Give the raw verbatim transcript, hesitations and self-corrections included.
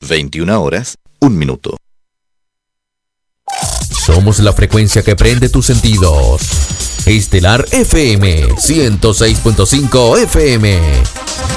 veintiuna horas, un minuto. Somos la frecuencia que prende tus sentidos. Estelar F M ciento seis punto cinco F M.